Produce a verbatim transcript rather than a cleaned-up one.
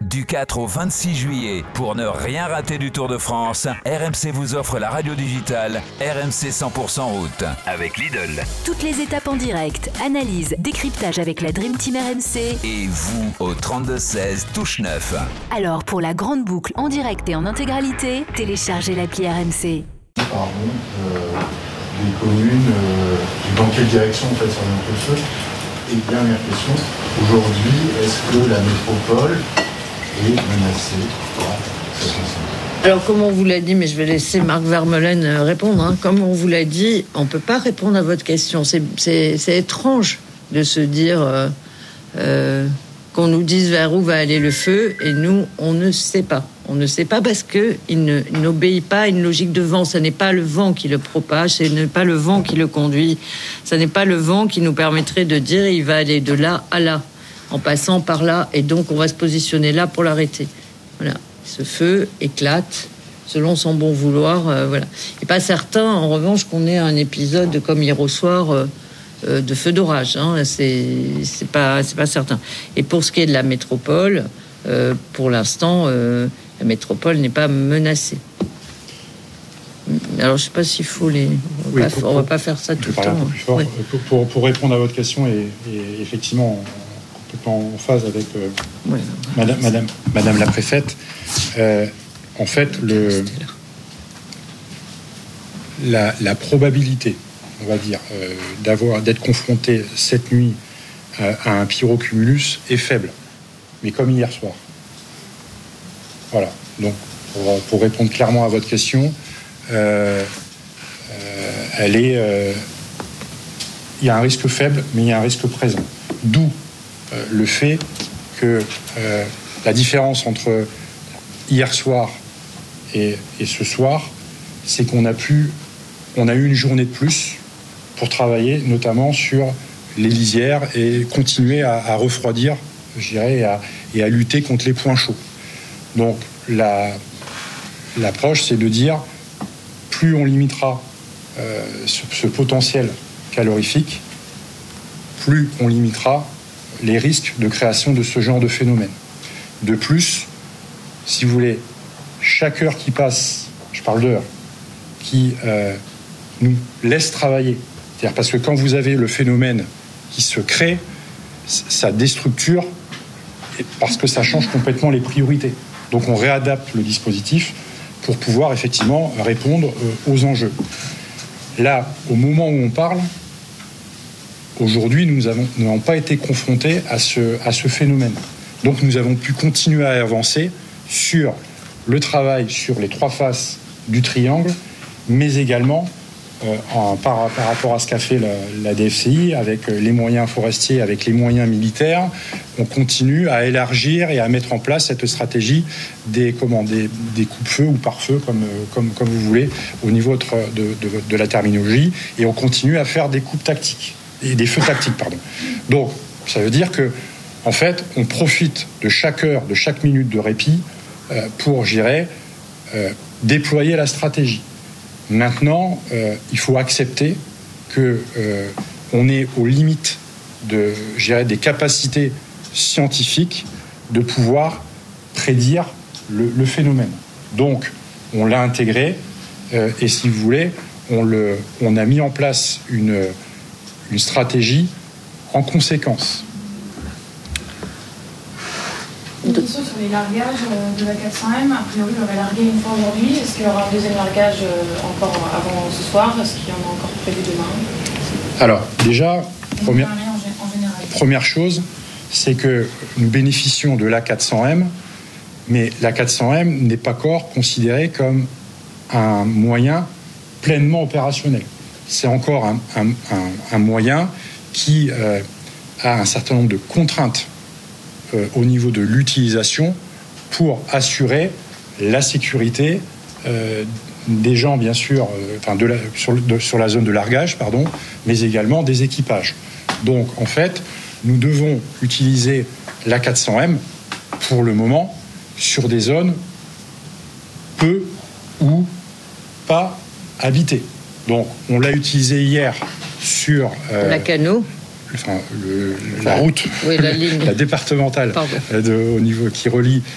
Du quatre au vingt-six juillet, pour ne rien rater du Tour de France, R M C vous offre la radio digitale R M C cent pour cent route avec Lidl. Toutes les étapes en direct, analyse, décryptage avec la Dream Team R M C. Et vous au trente-deux seize, touche neuf. Alors pour la grande boucle en direct et en intégralité, téléchargez l'appli R M C. Pardon, euh, des communes, euh, dans quelle direction en fait s'oriente le feu? Et dernière question, aujourd'hui, est-ce que la métropole est menacée par cet incendie? Alors, comme on vous l'a dit, mais je vais laisser Marc Vermeulen répondre, hein. Comme on vous l'a dit, on ne peut pas répondre à votre question. C'est, c'est, c'est étrange de se dire euh, euh, qu'on nous dise vers où va aller le feu, et nous, on ne sait pas. On ne sait pas parce qu'il ne, il n'obéit pas à une logique de vent. Ce n'est pas le vent qui le propage, ce n'est pas le vent qui le conduit. Ce n'est pas le vent qui nous permettrait de dire il va aller de là à là, en passant par là, et donc on va se positionner là pour l'arrêter. Voilà. Ce feu éclate selon son bon vouloir. Euh, voilà. Et pas certain, en revanche, qu'on ait un épisode comme hier au soir euh, euh, de feu d'orage. Hein. C'est, c'est pas, c'est pas certain. Et pour ce qui est de la métropole, euh, pour l'instant, euh, la métropole n'est pas menacée. Alors, je ne sais pas s'il faut les... On ne oui, va pas faire ça tout le temps. Ouais. Pour, pour, pour répondre à votre question, et, et effectivement, complètement en phase avec euh, ouais, madame, madame, madame la préfète, euh, en fait, le, la, la probabilité, on va dire, euh, d'avoir, d'être confronté cette nuit euh, à un pyrocumulus est faible, mais comme hier soir. Voilà, donc pour, pour répondre clairement à votre question, euh, euh, elle est, euh, il y a un risque faible, mais il y a un risque présent. D'où euh, le fait que euh, la différence entre hier soir et, et ce soir, c'est qu'on a pu, on a eu une journée de plus pour travailler, notamment sur les lisières et continuer à, à refroidir, je dirais, et à, et à lutter contre les points chauds. Donc, la, l'approche, c'est de dire, plus on limitera euh, ce, ce potentiel calorifique, plus on limitera les risques de création de ce genre de phénomène. De plus, si vous voulez, chaque heure qui passe, je parle d'heure, qui euh, nous laisse travailler, c'est-à-dire parce que quand vous avez le phénomène qui se crée, ça déstructure, parce que ça change complètement les priorités. Donc on réadapte le dispositif pour pouvoir effectivement répondre aux enjeux. Là, au moment où on parle, aujourd'hui, nous avons, nous n'avons pas été confrontés à ce, à ce phénomène. Donc nous avons pu continuer à avancer sur le travail sur les trois faces du triangle, mais également euh, en, par, par rapport à ce qu'a fait la, la D F C I, avec les moyens forestiers, avec les moyens militaires, on continue à élargir et à mettre en place cette stratégie des, comment, des, des coupe-feu ou pare-feu, comme, comme, comme vous voulez, au niveau de, de, de, de la terminologie, et on continue à faire des coupes tactiques, et des feux tactiques, pardon. Donc, ça veut dire que, en fait, on profite de chaque heure, de chaque minute de répit euh, pour, je dirais, euh, déployer la stratégie. Maintenant, euh, il faut accepter que euh, on est aux limites de, je dirais, des capacités scientifiques de pouvoir prédire le, le phénomène. Donc, on l'a intégré euh, et, si vous voulez, on, le, on a mis en place une, une stratégie en conséquence. Une question sur les largages de la quatre cents M. A priori, on va larguer une fois aujourd'hui. Est-ce qu'il y aura un deuxième largage encore avant ce soir? Est-ce qu'il y en a encore prévu demain? Alors, déjà, première, première chose, c'est que nous bénéficions de l'A quatre cents M, mais l'A quatre cents M n'est pas encore considéré comme un moyen pleinement opérationnel. C'est encore un, un, un, un moyen qui euh, a un certain nombre de contraintes euh, au niveau de l'utilisation pour assurer la sécurité euh, des gens, bien sûr, euh, enfin de la, sur, de, sur la zone de largage, pardon, mais également des équipages. Donc, en fait, nous devons utiliser l'A quatre cents M pour le moment sur des zones peu ou pas habitées. Donc, on l'a utilisé hier sur euh, la Cano, enfin, le, la route, oui, la, ligne. la départementale, de, au niveau qui relie